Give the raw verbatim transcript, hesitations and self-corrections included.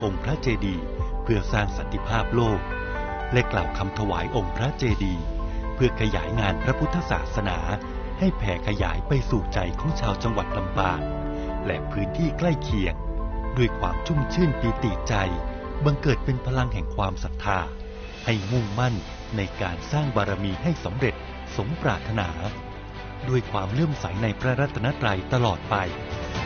องค์พระเจดีย์เพื่อสร้างสันติภาพโลกและกล่าวคำถวายองค์พระเจดีย์เพื่อขยายงานพระพุทธศาสนาให้แผ่ขยายไปสู่ใจของชาวจังหวัดลำปางและพื้นที่ใกล้เคียงด้วยความชุ่มชื่นปีติใจบังเกิดเป็นพลังแห่งความศรัทธาให้มุ่งมั่นในการสร้างบารมีให้สำเร็จสมปรารถนาด้วยความเลื่อมใสในพระรัตนตรัยตลอดไป